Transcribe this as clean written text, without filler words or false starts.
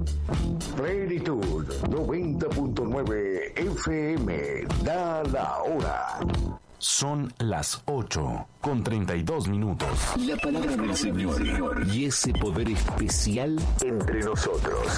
Plenitud 90.9 FM. Da la hora. Son las 8:32. La palabra del Señor y ese poder especial entre nosotros.